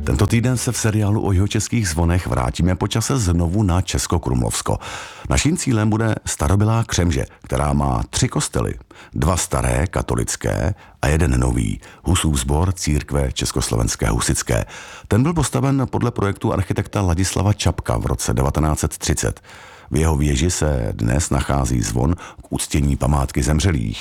Tento týden se v seriálu o jihočeských zvonech vrátíme po čase znovu na Českokrumlovsko. Naším cílem bude starobylá Křemže, která má 3 kostely. 2 staré, katolické a 1 nový, Husův sbor církve Československé husitské. Ten byl postaven podle projektu architekta Ladislava Čapka v roce 1930. V jeho věži se dnes nachází zvon k uctění památky zemřelých.